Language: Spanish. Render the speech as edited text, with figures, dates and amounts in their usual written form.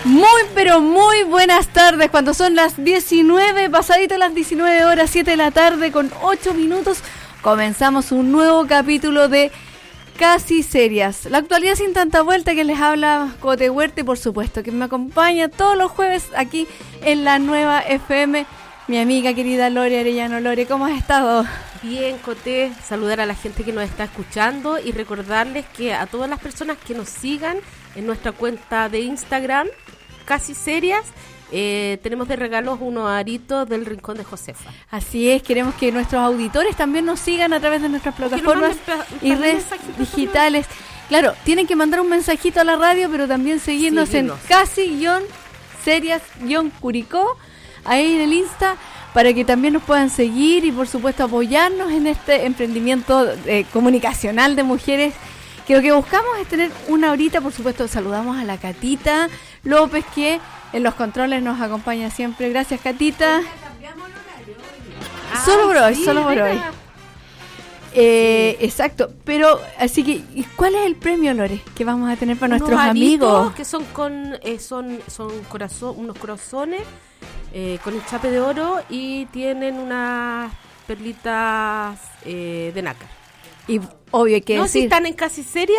Muy, pero muy buenas tardes, cuando son las 19, pasadito las 19 horas, 7 de la tarde con 8 minutos, comenzamos un nuevo capítulo de Casi Serias. La actualidad sin tanta vuelta, que les habla Cote Huerta, por supuesto, que me acompaña todos los jueves aquí en la nueva FM, mi amiga querida Lore Arellano. Lore, ¿cómo has estado? Bien, Cote, saludar a la gente que nos está escuchando y recordarles que a todas las personas que nos sigan en nuestra cuenta de Instagram, Casi Serias, tenemos de regalos unos aritos del Rincón de Josefa. Así es, queremos que nuestros auditores también nos sigan a través de nuestras plataformas y redes digitales. Claro, tienen que mandar un mensajito a la radio, pero también seguirnos en Casi-Serias-Curicó, ahí en el Insta, para que también nos puedan seguir y por supuesto apoyarnos en este emprendimiento comunicacional de mujeres, que lo que buscamos es tener una horita. Por supuesto saludamos a la Catita López, que en los controles nos acompaña siempre. Gracias, Catita. Solo por hoy. Exacto, pero así que, ¿cuál es el premio, Lore, que vamos a tener para nuestros amigos? Que son unos corazones con el chape de oro y tienen unas perlitas de nácar. Y obvio que no, si están en Casi Serias,